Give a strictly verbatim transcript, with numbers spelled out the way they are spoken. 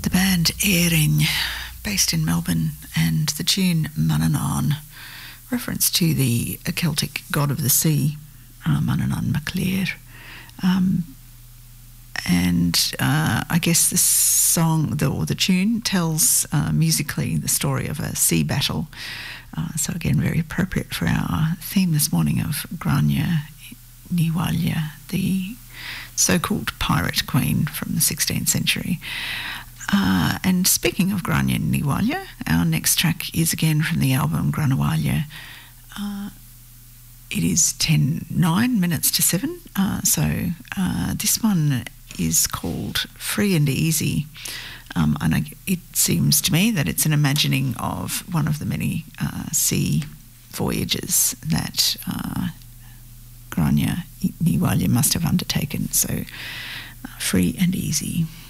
The band Erin, based in Melbourne, and the tune Manannán, reference to the Celtic god of the sea, uh, Manannán mac Lir. Um, and uh, I guess the song, the, or the tune, tells uh, musically the story of a sea battle. Uh, so again, very appropriate for our theme this morning of Grania Ní Bhaile, the so-called pirate queen from the sixteenth century. Uh, and speaking of Grania Ní Bhaile, our next track is again from the album Grania. Uh, it is ten, nine minutes to seven, uh, so uh, this one is called Free and Easy, um, and I, it seems to me that it's an imagining of one of the many uh, sea voyages that uh, Grania Ní Bhaile must have undertaken, so uh, Free and Easy.